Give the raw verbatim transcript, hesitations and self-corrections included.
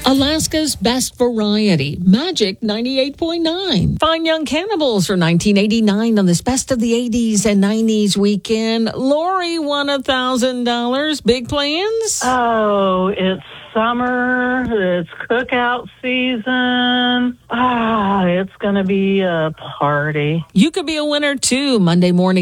Alaska's Best Variety, Magic ninety-eight point nine. Fine Young Cannibals for nineteen eighty-nine on this Best of the eighties and nineties weekend. Lori won one thousand dollars. Big plans? Oh, it's summer. It's cookout season. Ah, it's going to be a party. You could be a winner, too. Monday morning.